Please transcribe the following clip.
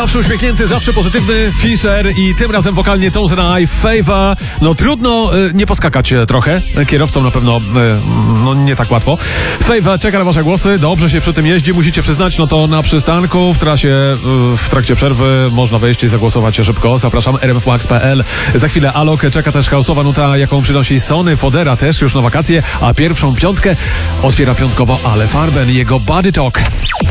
Zawsze uśmiechnięty, zawsze pozytywny Fisher i tym razem wokalnie Tones and I, Favour. No trudno nie poskakać trochę. Kierowcom na pewno nie tak łatwo. Favour czeka na wasze głosy. Dobrze się przy tym jeździ, musicie przyznać. No to na przystanku, w trasie, w trakcie przerwy można wejść i zagłosować szybko. Zapraszam, rmfmax.pl. Za chwilę Alok, czeka też chaosowa nuta, jaką przynosi Sony Fodera, też już na wakacje. A pierwszą piątkę otwiera piątkowo Ale Farben, jego Body Talk.